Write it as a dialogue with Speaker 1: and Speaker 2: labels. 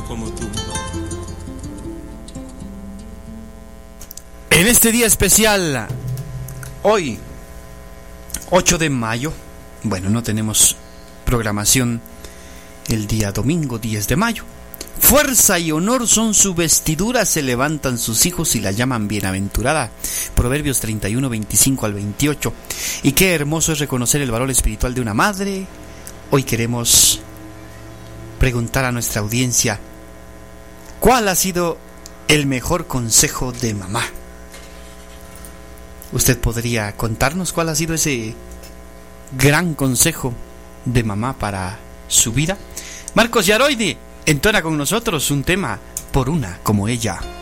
Speaker 1: como tú.
Speaker 2: En este día especial, hoy, 8 de mayo, bueno, no tenemos programación el día domingo 10 de mayo. Fuerza y honor son su vestidura, se levantan sus hijos y la llaman bienaventurada. Proverbios 31, 25 al 28. Y qué hermoso es reconocer el valor espiritual de una madre. Hoy queremos preguntar a nuestra audiencia, ¿cuál ha sido el mejor consejo de mamá? ¿Usted podría contarnos cuál ha sido ese gran consejo de mamá para su vida? Marcos Yaroidi entona con nosotros un tema, Por una como ella.